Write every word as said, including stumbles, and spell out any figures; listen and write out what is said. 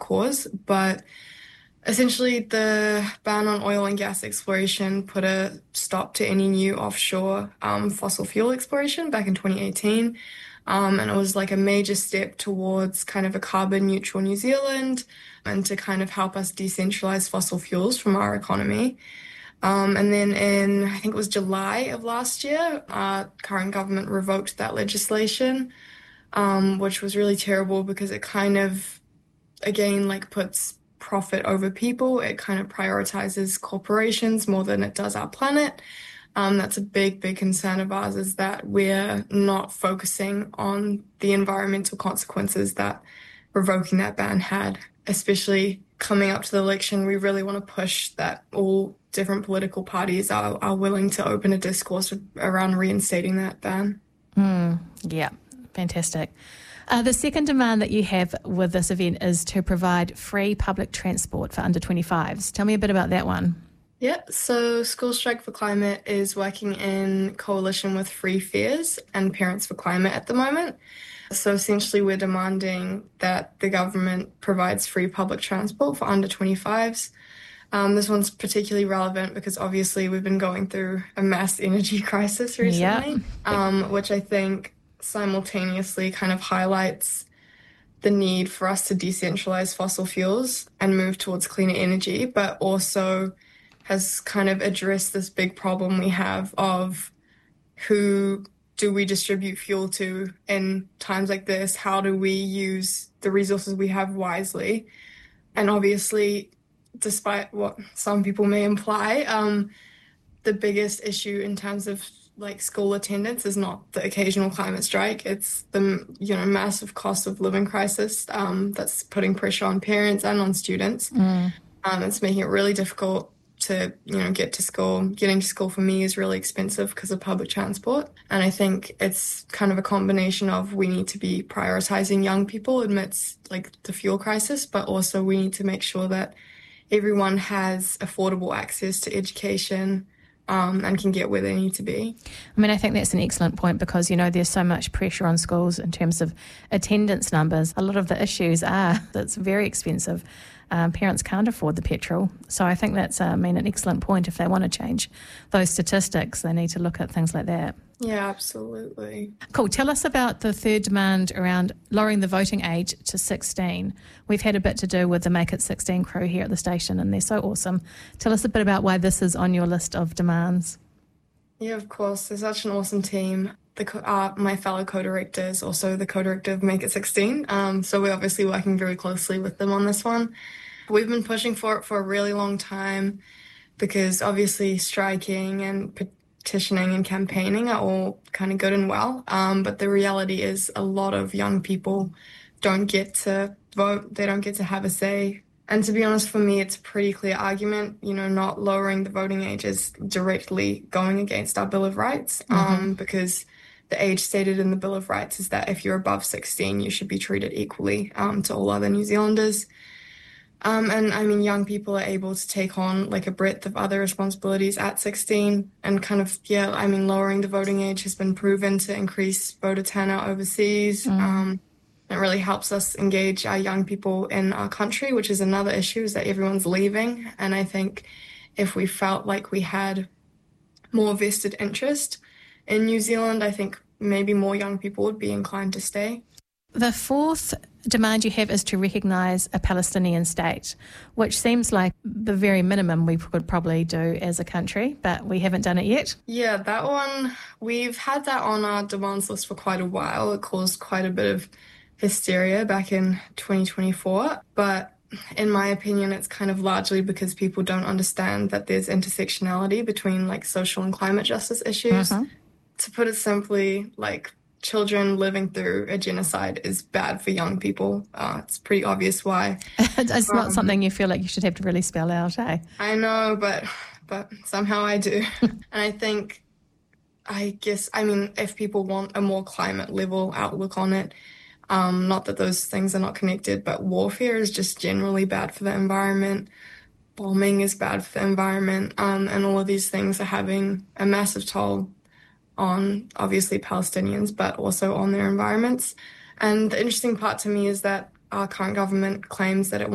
cause. But essentially, the ban on oil and gas exploration put a stop to any new offshore um, fossil fuel exploration back in twenty eighteen. Um, and it was like a major step towards kind of a carbon neutral New Zealand and to kind of help us decentralize fossil fuels from our economy. Um, and then in, I think it was July of last year, our current government revoked that legislation, um, which was really terrible because it kind of, again, like puts profit over people. It kind of prioritizes corporations more than it does our planet. Um, that's a big, big concern of ours is that we're not focusing on the environmental consequences that revoking that ban had, especially coming up to the election. We really want to push that all different political parties are, are willing to open a discourse around reinstating that ban. Mm, yeah, fantastic. Uh, the second demand that you have with this event is to provide free public transport for under twenty-fives. Tell me a bit about that one. Yeah, so School Strike for Climate is working in coalition with Free Fares and Parents for Climate at the moment. So essentially we're demanding that the government provides free public transport for under twenty-fives. Um, this one's particularly relevant because obviously we've been going through a mass energy crisis recently, Yep. um, which I think simultaneously kind of highlights the need for us to decentralize fossil fuels and move towards cleaner energy, but also has kind of addressed this big problem we have of who do we distribute fuel to in times like this? How do we use the resources we have wisely? And obviously, despite what some people may imply, um, the biggest issue in terms of like school attendance is not the occasional climate strike. It's the, you know, massive cost of living crisis um, that's putting pressure on parents and on students. Mm. Um, it's making it really difficult to, you know, get to school. Getting to school for me is really expensive because of public transport. And I think it's kind of a combination of we need to be prioritizing young people amidst like the fuel crisis, but also we need to make sure that everyone has affordable access to education um, and can get where they need to be. I mean, I think that's an excellent point because, you know, there's so much pressure on schools in terms of attendance numbers. A lot of the issues are that it's very expensive. Um, parents can't afford the petrol. So I think that's, uh, I mean, an excellent point. If they want to change those statistics, they need to look at things like that. Yeah, absolutely. Cool. Tell us about the third demand around lowering the voting age to sixteen. We've had a bit to do with the Make It sixteen crew here at the station and they're so awesome. Tell us a bit about why this is on your list of demands. Yeah, of course. They're such an awesome team. The co- uh, my fellow co-director is also the co-director of Make It sixteen. Um, so we're obviously working very closely with them on this one. We've been pushing for it for a really long time because obviously striking and petitioning and campaigning are all kind of good and well. Um, but the reality is a lot of young people don't get to vote. They don't get to have a say. And to be honest, for me, it's a pretty clear argument. You know, not lowering the voting age is directly going against our Bill of Rights um, mm-hmm. because the age stated in the Bill of Rights is that if you're above sixteen, you should be treated equally um, to all other New Zealanders. Um, and I mean, young people are able to take on like a breadth of other responsibilities at sixteen and kind of, yeah, I mean, lowering the voting age has been proven to increase voter turnout overseas. Mm. Um, it really helps us engage our young people in our country, which is another issue is that everyone's leaving. And I think if we felt like we had more vested interest in New Zealand, I think maybe more young people would be inclined to stay. The fourth demand you have is to recognise a Palestinian state, which seems like the very minimum we could probably do as a country, but we haven't done it yet. Yeah, that one, we've had that on our demands list for quite a while. It caused quite a bit of hysteria back in twenty twenty-four, but in my opinion, it's kind of largely because people don't understand that there's intersectionality between like social and climate justice issues. Mm-hmm. To put it simply, like children living through a genocide is bad for young people. Uh, it's pretty obvious why. It's not um, something you feel like you should have to really spell out, eh? I know, but but somehow I do. And I think, I guess, I mean, if people want a more climate level outlook on it, um, not that those things are not connected, but warfare is just generally bad for the environment. Bombing is bad for the environment. Um, and all of these things are having a massive toll on obviously Palestinians, but also on their environments. And the interesting part to me is that our current government claims that it